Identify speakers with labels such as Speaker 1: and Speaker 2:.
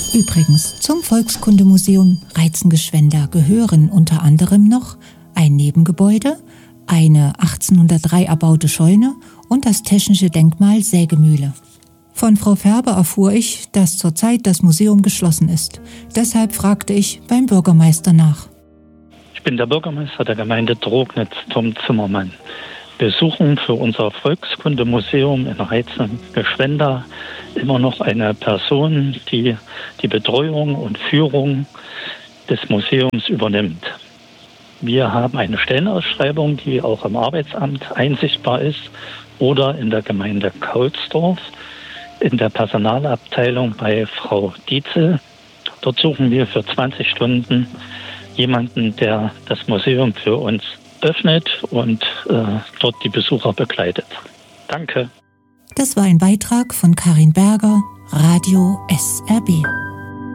Speaker 1: Übrigens, zum Volkskundemuseum Reizengeschwender gehören unter anderem noch ein Nebengebäude, eine 1803 erbaute Scheune und das Technische Denkmal Sägemühle. Von Frau Färber erfuhr ich, dass zurzeit das Museum geschlossen ist. Deshalb fragte ich beim Bürgermeister nach.
Speaker 2: Ich bin der Bürgermeister der Gemeinde Drognitz, Tom Zimmermann. Wir suchen für unser Volkskundemuseum in Reizengeschwender immer noch eine Person, die die Betreuung und Führung des Museums übernimmt. Wir haben eine Stellenausschreibung, die auch im Arbeitsamt einsichtbar ist oder in der Gemeinde Kaulsdorf in der Personalabteilung bei Frau Dietzel. Dort suchen wir für 20 Stunden jemanden, der das Museum für uns öffnet und dort die Besucher begleitet. Danke.
Speaker 1: Das war ein Beitrag von Karin Berger, Radio SRB.